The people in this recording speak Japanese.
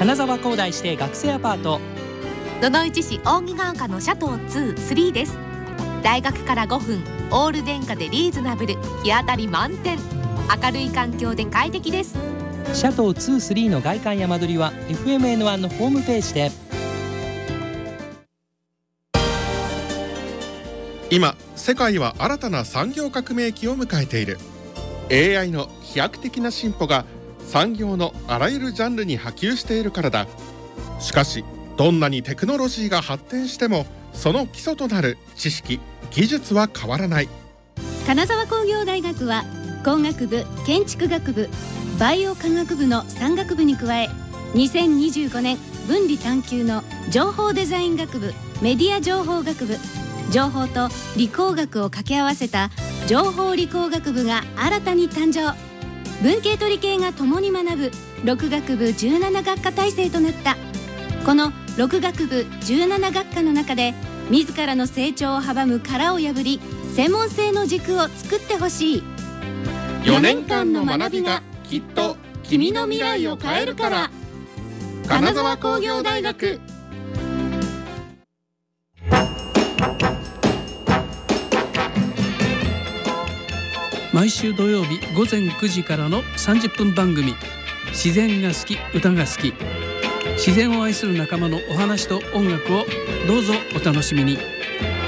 金沢工大指定学生アパート、 野々市市扇ヶ丘のシャトー2、3です。大学から5分、オール電化でリーズナブル、日当たり満点、明るい環境で快適です。 シャトー2、3の外観や間取りは FMN1 のホームページで。 今世界は新たな産業革命期を迎えている。 AI の飛躍的な進歩が産業のあらゆるジャンルに波及しているからだ。しかしどんなにテクノロジーが発展しても、その基礎となる知識・技術は変わらない。 金沢工業大学は工学部、建築学部、バイオ科学部の3学部に加え、2025年分離探究の情報デザイン学部、メディア情報学部、情報と理工学を掛け合わせた情報理工学部が新たに誕生。文系と理系が共に学ぶ6学部17学科体制となった。この6学部17学科の中で、自らの成長を阻む殻を破り、専門性の軸を作ってほしい。 4年間の学びがきっと君の未来を変えるから。金沢工業大学。 毎週土曜日午前9時からの30分番組、自然が好き、歌が好き。自然を愛する仲間のお話と音楽をどうぞお楽しみに。